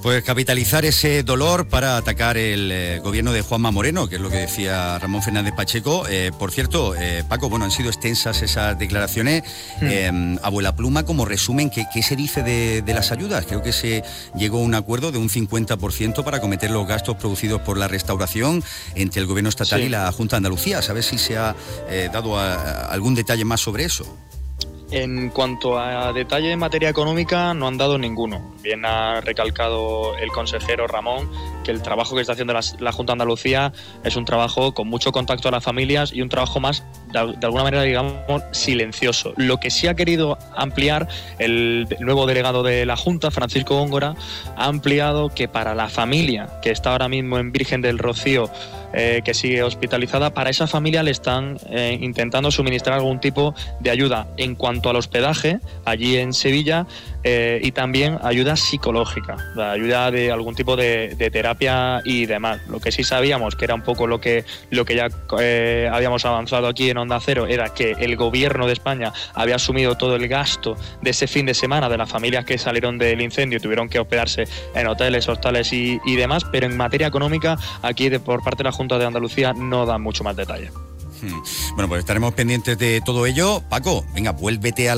Pues capitalizar ese dolor para atacar el gobierno de Juanma Moreno, que es lo que decía Ramón Fernández Pacheco. Por cierto, Paco, bueno, han sido extensas esas declaraciones. Abuela Pluma, como resumen, ¿qué se dice de las ayudas? Creo que se llegó a un acuerdo de un 50% para acometer los gastos producidos por la restauración entre el gobierno estatal y la Junta de Andalucía. ¿Sabes si se ha dado algún detalle más sobre eso? En cuanto a detalle en materia económica, no han dado ninguno. Bien ha recalcado el consejero Ramón que el trabajo que está haciendo la Junta de Andalucía es un trabajo con mucho contacto a las familias y un trabajo más, de alguna manera, digamos, silencioso. Lo que sí ha querido ampliar el nuevo delegado de la Junta, Francisco Góngora, ha ampliado que para la familia que está ahora mismo en Virgen del Rocío, que sigue hospitalizada, para esa familia le están intentando suministrar algún tipo de ayuda en cuanto al hospedaje allí en Sevilla, y también ayuda psicológica, ayuda de algún tipo de terapia y demás. Lo que sí sabíamos, que era un poco lo que ya habíamos avanzado aquí en Onda Cero, era que el gobierno de España había asumido todo el gasto de ese fin de semana de las familias que salieron del incendio y tuvieron que hospedarse en hoteles, hostales y demás, pero en materia económica aquí por parte de la Junta de Andalucía no dan mucho más detalle. Bueno, pues estaremos pendientes de todo ello. Paco, venga, vuélvete a